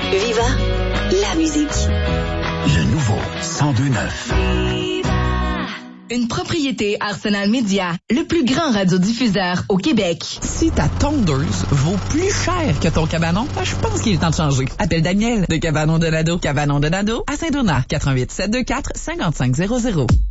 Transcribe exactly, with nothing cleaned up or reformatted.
Viva la musique. Le nouveau cent deux neuf. Une propriété Arsenal Media, le plus grand radiodiffuseur au Québec. Si ta tondeuse vaut plus cher que ton cabanon, ben, je pense qu'il est temps de changer. Appelle Daniel de Cabanon de Nado. Cabanon de Nado à Saint-Donat. quatre un huit, sept deux quatre, cinq cinq zéro zéro.